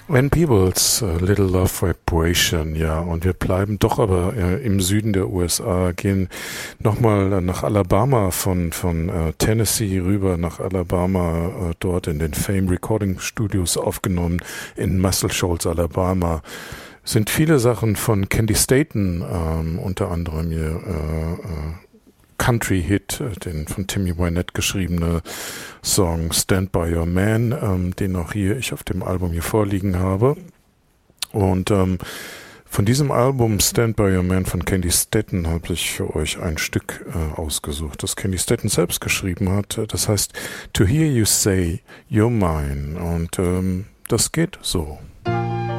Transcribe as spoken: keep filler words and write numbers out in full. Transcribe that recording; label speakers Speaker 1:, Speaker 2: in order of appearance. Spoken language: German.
Speaker 1: Van Peebles, uh, Little Love Vibration, ja, und wir bleiben doch aber äh, im Süden der U S A, gehen nochmal äh, nach Alabama, von, von äh, Tennessee rüber nach Alabama, äh, dort in den Fame Recording Studios aufgenommen, in Muscle Shoals, Alabama. Sind viele Sachen von Candy Staton, ähm, unter anderem ihr äh, äh, Country-Hit, den von Timmy Wynette geschriebene Song Stand By Your Man, ähm, den auch hier ich auf dem Album hier vorliegen habe. Und ähm, von diesem Album Stand By Your Man von Candy Staton habe ich für euch ein Stück äh, ausgesucht, das Candy Staton selbst geschrieben hat. Das heißt To Hear You Say You're Mine. Und ähm, das geht so.